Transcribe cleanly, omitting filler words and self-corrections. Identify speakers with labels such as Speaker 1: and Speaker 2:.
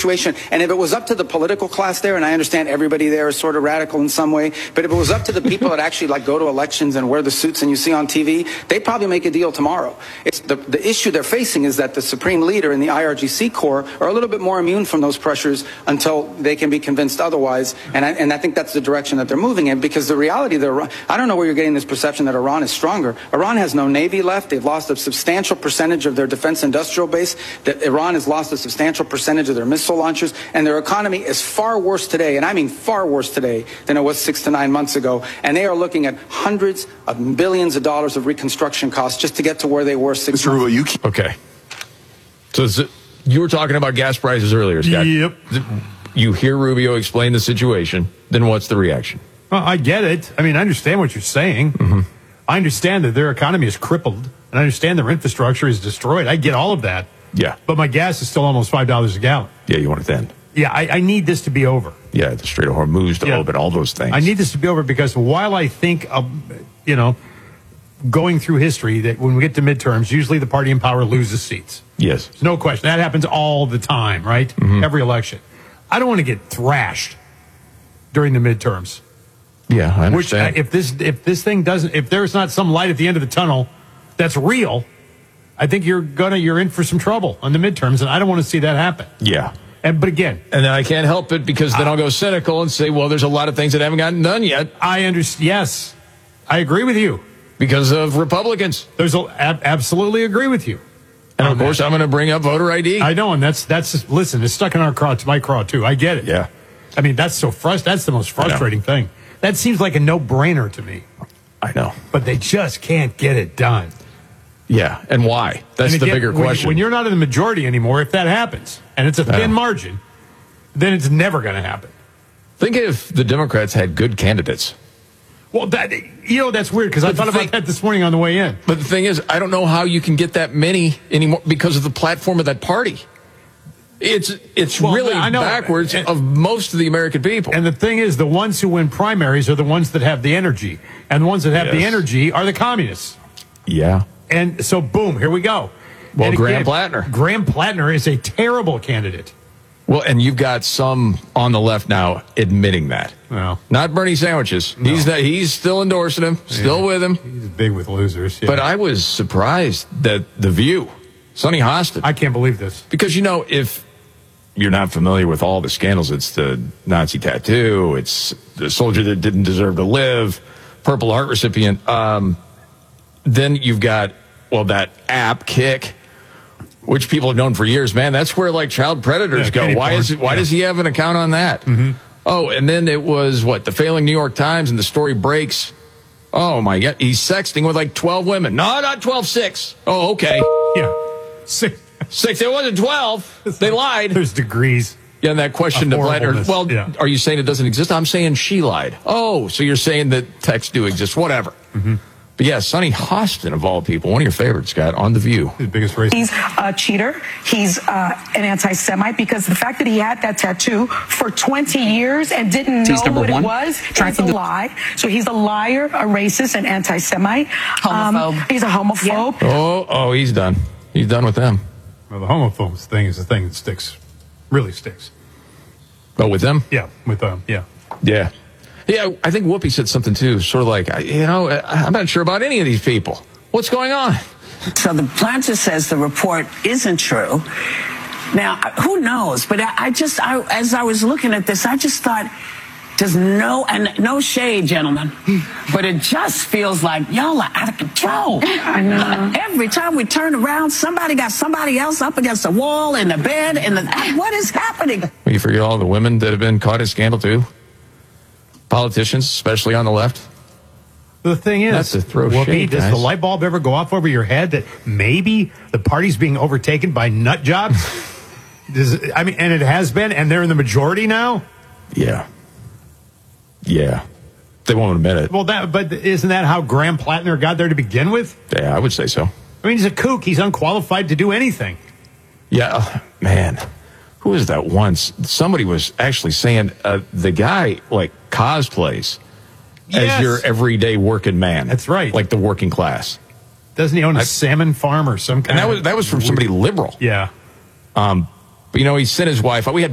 Speaker 1: situation. And if it was up to the political class there, and I understand everybody there is sort of radical in some way, but if it was up to the people that actually like go to elections and wear the suits and you see on TV, they'd probably make a deal tomorrow. It's the issue they're facing is that the supreme leader and the IRGC Corps are a little bit more immune from those pressures until they can be convinced otherwise. And I think that's the direction that they're moving in, because the reality that I don't know where you're getting this perception that Iran is stronger. Iran has no navy left. They've lost a substantial percentage of their defense industrial base. That Iran has lost a substantial percentage of their missile launchers, and their economy is far worse today, and I mean far worse today than it was 6 to 9 months ago. And they are looking at hundreds of billions of dollars of reconstruction costs just to get to where they were 6 months ago.
Speaker 2: Okay. So you were talking about gas prices earlier, Scott.
Speaker 3: Yep.
Speaker 2: You hear Rubio explain the situation, then what's the reaction?
Speaker 3: Well, I get it. I mean, I understand what you're saying. Mm-hmm. I understand that their economy is crippled, and I understand their infrastructure is destroyed. I get all of that.
Speaker 2: Yeah.
Speaker 3: But my gas is still almost $5 a gallon.
Speaker 2: Yeah, you want it then.
Speaker 3: Yeah, I need this to be over.
Speaker 2: Yeah, the Strait of Hormuz to open, all those things.
Speaker 3: I need this to be over because while I think, going through history, that when we get to midterms, usually the party in power loses seats.
Speaker 2: Yes.
Speaker 3: There's no question. That happens all the time, right? Mm-hmm. Every election. I don't want to get thrashed during the midterms.
Speaker 2: Yeah, I understand.
Speaker 3: If this thing doesn't, if there's not some light at the end of the tunnel that's real, I think you're in for some trouble on the midterms, and I don't want to see that happen.
Speaker 2: Yeah.
Speaker 3: But again,
Speaker 2: and then I can't help it because then I'll go cynical and say, well, there's a lot of things that haven't gotten done yet.
Speaker 3: I understand. Yes, I agree with you
Speaker 2: because of Republicans.
Speaker 3: Absolutely agree with you.
Speaker 2: And of course, I'm going to bring up voter ID.
Speaker 3: I know, and that's listen, it's stuck in our craw, to my craw too. I get it.
Speaker 2: Yeah.
Speaker 3: I mean, that's the most frustrating thing. That seems like a no-brainer to me.
Speaker 2: I know,
Speaker 3: but they just can't get it done.
Speaker 2: Yeah, and why? That's the bigger question.
Speaker 3: When you're not in the majority anymore, if that happens, and it's a thin margin, then it's never going to happen.
Speaker 2: Think if the Democrats had good candidates.
Speaker 3: Well, that's weird because I thought about that this morning on the way in.
Speaker 2: But the thing is, I don't know how you can get that many anymore because of the platform of that party. It's really backwards of most of the American people.
Speaker 3: And the thing is, the ones who win primaries are the ones that have the energy. And the ones that have the energy are the communists.
Speaker 2: Yeah.
Speaker 3: And so, boom, here we go.
Speaker 2: Well, Graham Plattner.
Speaker 3: Graham Plattner is a terrible candidate.
Speaker 2: Well, and you've got some on the left now admitting that.
Speaker 3: Well,
Speaker 2: not Bernie Sandwiches. No. He's still endorsing him, still with him.
Speaker 3: He's big with losers. Yeah.
Speaker 2: But I was surprised that The View, Sonny Hostin.
Speaker 3: I can't believe this.
Speaker 2: Because, if you're not familiar with all the scandals, it's the Nazi tattoo, it's the soldier that didn't deserve to live, Purple Heart recipient. Then you've got, that app, Kick, which people have known for years. Man, that's where, child predators go. Why does he have an account on that?
Speaker 3: Mm-hmm.
Speaker 2: Oh, and then it was, the failing New York Times, and the story breaks. Oh, my God. He's sexting with, 12 women. No, not 12, 6. Oh, okay.
Speaker 3: Yeah. 6.
Speaker 2: It wasn't 12. They lied.
Speaker 3: There's degrees.
Speaker 2: Yeah, and that question to Plattner, are you saying it doesn't exist? I'm saying she lied. Oh, so you're saying that texts do exist. Whatever.
Speaker 3: Mm-hmm.
Speaker 2: But yeah, Sonny Hostin, of all people, one of your favorites, Scott, on The View.
Speaker 3: He's the biggest racist.
Speaker 4: He's a cheater. He's an anti-Semite because the fact that he had that tattoo for 20 years and didn't know what it was is a lie. So he's a liar, a racist, an anti-Semite.
Speaker 5: Homophobe.
Speaker 4: He's a homophobe.
Speaker 2: Yeah. Oh, he's done. He's done with them.
Speaker 3: Well, the homophobes thing is the thing that sticks. Really sticks.
Speaker 2: Oh, with them?
Speaker 3: Yeah, with them, yeah.
Speaker 2: Yeah. Yeah, I think Whoopi said something, too, sort of like, I'm not sure about any of these people. What's going on?
Speaker 6: So the Plattner says the report isn't true. Now, who knows? But as I was looking at this, I just thought, no shade, gentlemen, but it just feels like y'all are out of control.
Speaker 4: I know.
Speaker 6: Every time we turn around, somebody got somebody else up against the wall, in the bed, what is happening?
Speaker 2: Well, you forget all the women that have been caught in scandal, too? Politicians, especially on the left.
Speaker 3: The thing is,
Speaker 2: that's to throw shade,
Speaker 3: does the light bulb ever go off over your head that maybe the party's being overtaken by nut jobs? And it has been, and they're in the majority now?
Speaker 2: Yeah. Yeah. They won't admit it.
Speaker 3: Well, but isn't that how Graham Plattner got there to begin with?
Speaker 2: Yeah, I would say so.
Speaker 3: I mean, he's a kook. He's unqualified to do anything.
Speaker 2: Yeah, man. Who was that once? Somebody was actually saying the guy, cosplays as your everyday working man.
Speaker 3: That's right.
Speaker 2: Like the working class.
Speaker 3: Doesn't he own a salmon farm or some kind?
Speaker 2: And that was from somebody liberal.
Speaker 3: Yeah.
Speaker 2: But he sent his wife. We had